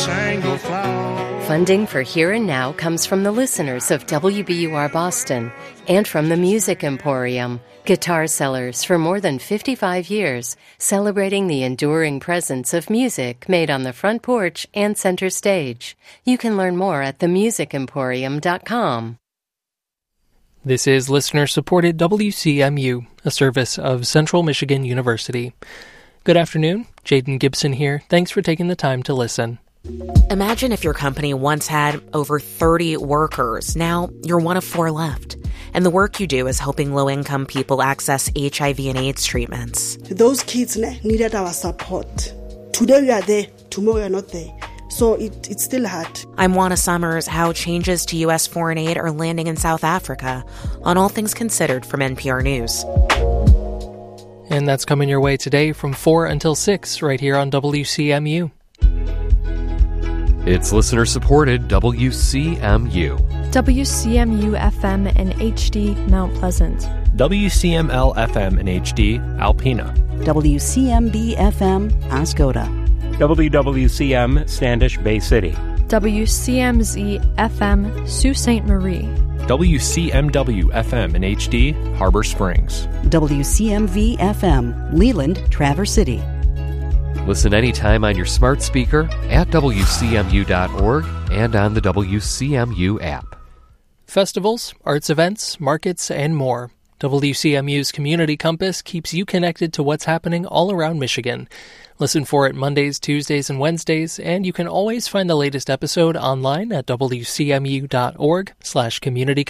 Funding for Here and Now comes from the listeners of WBUR Boston and from the Music Emporium, guitar sellers for more than 55 years, celebrating the enduring presence of music made on the front porch and center stage. You can learn more at themusicemporium.com. This is listener-supported WCMU, a service of Central Michigan University. Good afternoon, Jaden Gibson here. Thanks for taking the time to listen. Imagine if your company once had over 30 workers. Now you're one of 4 left. And the work you do is helping low-income people access HIV and AIDS treatments. Those kids needed our support. Today we are there, tomorrow we are not there. So it's still hard. I'm Juana Summers. How changes to U.S. foreign aid are landing in South Africa on All Things Considered from NPR News. And that's coming your way today from 4 until 6 right here on WCMU. It's listener-supported WCMU. WCMU-FM in HD, Mount Pleasant. WCML-FM in HD, Alpena. WCMB-FM, Oscoda. WWCM, Standish Bay City. WCMZ-FM, Sault Ste. Marie. WCMW-FM in HD, Harbor Springs. WCMV-FM, Leland, Traverse City. Listen anytime on your smart speaker, at WCMU.org, and on the WCMU app. Festivals, arts events, markets, and more. WCMU's Community Compass keeps you connected to what's happening all around Michigan. Listen for it Mondays, Tuesdays, and Wednesdays, and you can always find the latest episode online at WCMU.org/community